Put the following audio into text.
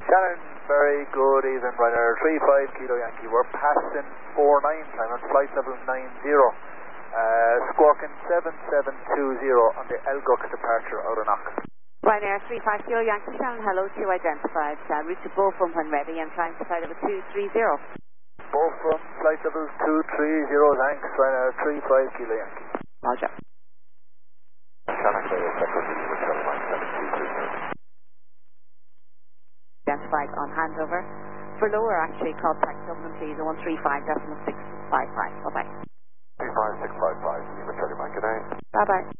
Shannon, very good evening, Ryanair 35 Kilo Yankee. We're passing 49 time on flight level 90. Squawking 7720 on the Elgux departure out of Knock. Ryanair 35 Kilo Yankee, Shannon, hello to you, identified. Route to Beaufort when ready and flying to flight level 230. Beaufort, flight level 230, thanks, Ryanair 35 Kilo Yankee. Roger. Shannon, Identified on handover. For lower, actually, contact Dublin, please, 135.655. Bye-bye. 35655, Lima Charlie Mike, good night. Bye-bye.